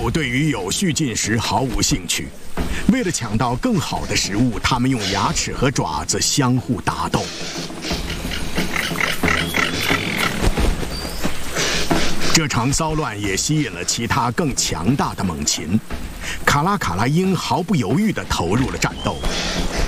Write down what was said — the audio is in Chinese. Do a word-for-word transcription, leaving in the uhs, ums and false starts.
虎对于有序进食毫无兴趣，为了抢到更好的食物，它们用牙齿和爪子相互打斗。这场骚乱也吸引了其他更强大的猛禽。卡拉卡拉鹰毫不犹豫地投入了战斗。